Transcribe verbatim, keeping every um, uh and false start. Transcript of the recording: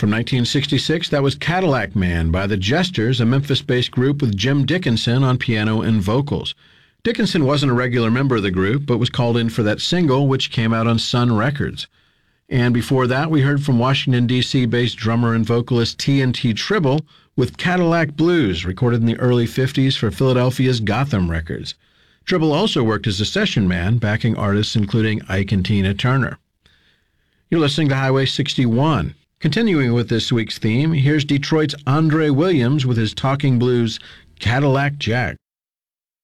From nineteen sixty-six, that was Cadillac Man by the Jesters, a Memphis-based group with Jim Dickinson on piano and vocals. Dickinson wasn't a regular member of the group, but was called in for that single, which came out on Sun Records. And before that, we heard from Washington, D C-based drummer and vocalist T N T Tribble with Cadillac Blues, recorded in the early fifties for Philadelphia's Gotham Records. Tribble also worked as a session man, backing artists including Ike and Tina Turner. You're listening to Highway sixty-one. Continuing with this week's theme, here's Detroit's Andre Williams with his talking blues, Cadillac Jack.